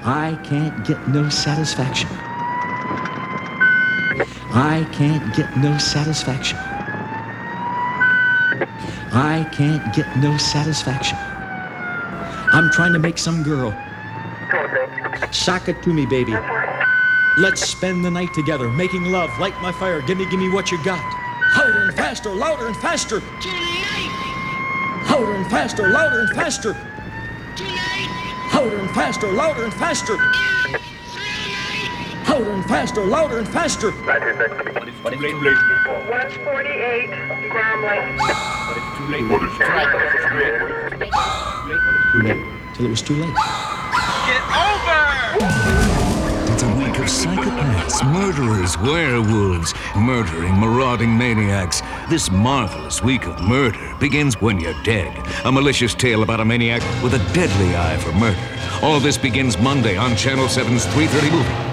I can't get no satisfaction. I can't get no satisfaction. I can't get no satisfaction. I'm trying to make some girl. Sock it to me, baby. Let's spend the night together, making love, light my fire, give me what you got. Louder and faster, louder and faster. Tonight! Louder and faster, louder and faster. Tonight! Louder and faster, louder and faster. Louder and faster, louder and faster. 148 Gromley. Till it was too late. Get over! It's a week of psychopaths, murderers, werewolves, murdering, marauding maniacs. This marvelous week of murder begins when you're dead. A malicious tale about a maniac with a deadly eye for murder. All this begins Monday on Channel 7's 3:30 movie.